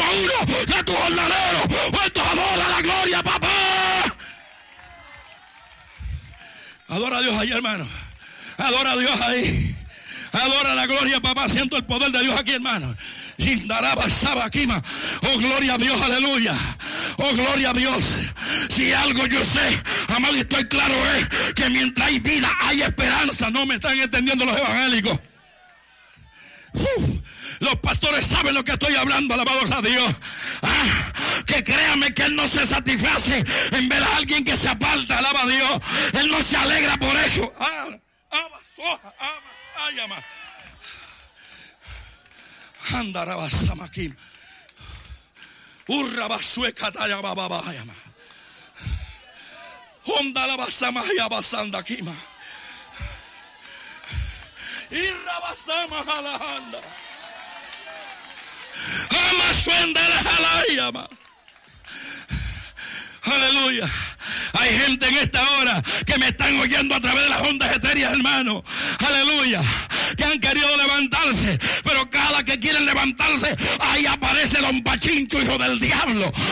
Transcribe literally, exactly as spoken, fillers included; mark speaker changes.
Speaker 1: uno de tus jornaleros. Puestos adora la gloria, papá. Adora a Dios ahí, hermano. Adora a Dios ahí. Adora la gloria, papá. Siento el poder de Dios aquí, hermano. Oh, gloria a Dios, aleluya. Oh, gloria a Dios. Si algo yo sé, amado, y estoy claro, es que mientras hay vida, hay esperanza. No me están entendiendo los evangélicos. Uf, los pastores saben lo que estoy hablando, alabados a Dios. Ah, que créame que Él no se satisface en ver a alguien que se aparta, alaba a Dios. Él no se alegra por eso. Ah, ama, soja, ama, ay, ama. Andarabasamakim. Urrabasuekataya bababayama. Hondalabasamaya basandakima. Irrabasama halahanda. Amasuendelehalayama. Aleluya. Hay gente en esta hora que me están oyendo a través de las ondas etéreas, hermano. Aleluya. Que han querido levantarse, pero cada que quieren levantarse, ahí aparece don Pachincho, hijo del diablo.